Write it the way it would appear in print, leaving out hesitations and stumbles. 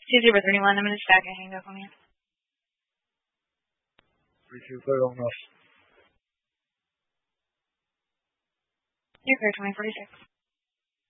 2-0-31. I'm going to stack and hang up on you. 3-2, clear on us. You're clear, 2046.